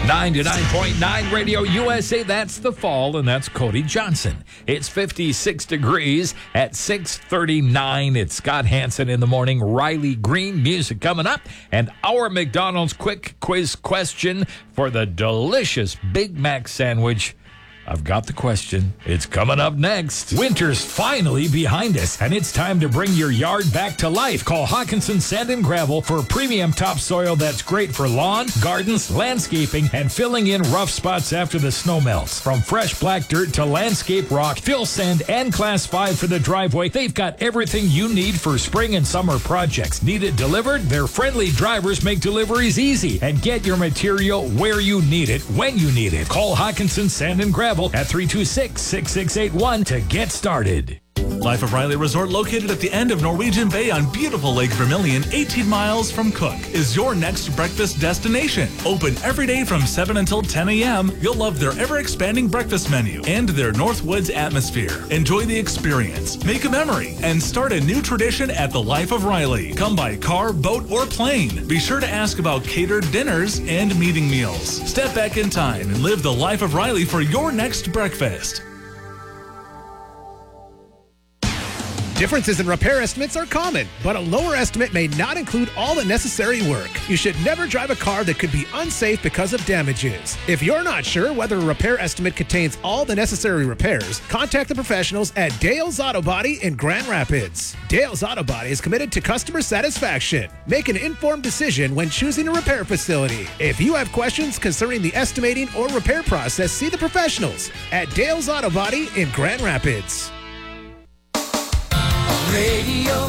99.9 Radio USA, that's the fall, and that's Cody Johnson. It's 56 degrees at 6:39. It's Scott Hansen in the morning, Riley Green, music coming up, and our McDonald's quick quiz question for the delicious Big Mac sandwich. I've got the question. It's coming up next. Winter's finally behind us, and it's time to bring your yard back to life. Call Hawkinson Sand and Gravel for premium topsoil that's great for lawn, gardens, landscaping, and filling in rough spots after the snow melts. From fresh black dirt to landscape rock, fill sand, and Class 5 for the driveway, they've got everything you need for spring and summer projects. Need it delivered? Their friendly drivers make deliveries easy and get your material where you need it, when you need it. Call Hawkinson Sand and Gravel at 326-6681 to get started. Life of Riley Resort, located at the end of Norwegian Bay on beautiful Lake Vermilion, 18 miles from Cook, is your next breakfast destination. Open every day from 7 until 10 a.m. You'll love their ever-expanding breakfast menu and their Northwoods atmosphere. Enjoy the experience, make a memory, and start a new tradition at the Life of Riley. Come by car, boat, or plane. Be sure to ask about catered dinners and meeting meals. Step back in time and live the Life of Riley for your next breakfast. Differences in repair estimates are common, but a lower estimate may not include all the necessary work. You should never drive a car that could be unsafe because of damages. If you're not sure whether a repair estimate contains all the necessary repairs, contact the professionals at Dale's Auto Body in Grand Rapids. Dale's Auto Body is committed to customer satisfaction. Make an informed decision when choosing a repair facility. If you have questions concerning the estimating or repair process, see the professionals at Dale's Auto Body in Grand Rapids. Radio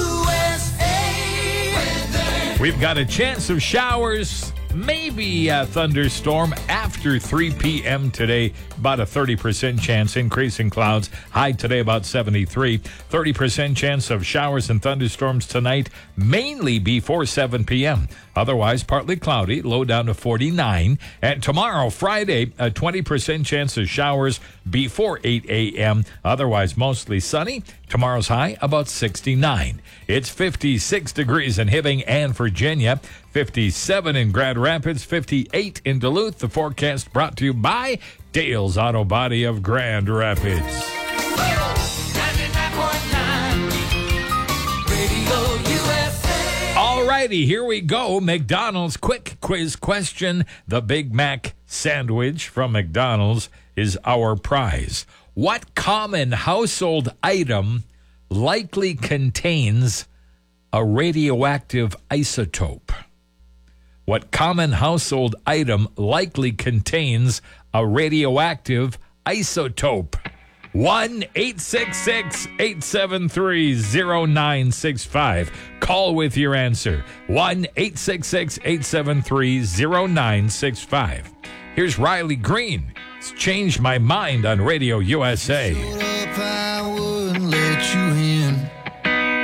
USA weather. We've got a chance of showers, maybe a thunderstorm after 3 p.m. today. About a 30% chance, increasing clouds. High today about 73. 30% chance of showers and thunderstorms tonight, mainly before 7 p.m. Otherwise, partly cloudy, low down to 49. And tomorrow, Friday, a 20% chance of showers before 8 a.m. Otherwise, mostly sunny. Tomorrow's high, about 69. It's 56 degrees in Hibbing and Virginia, 57 in Grand Rapids, 58 in Duluth. The forecast brought to you by Dale's Auto Body of Grand Rapids. 99.9 Radio USA. All righty, here we go. McDonald's quick quiz question. The Big Mac sandwich from McDonald's is our prize. What common household item likely contains a radioactive isotope? What common household item likely contains a radioactive isotope? 1-866-873-0965. Call with your answer. 1-866-873-0965. Here's Riley Green. It's Changed My Mind on Radio USA. I wouldn't let you in.